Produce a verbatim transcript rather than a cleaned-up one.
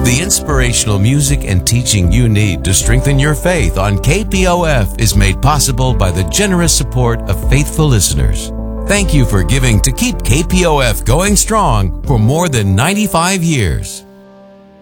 The inspirational music and teaching you need to strengthen your faith on K P O F is made possible by the generous support of faithful listeners. Thank you for giving to keep K P O F going strong for more than ninety-five years.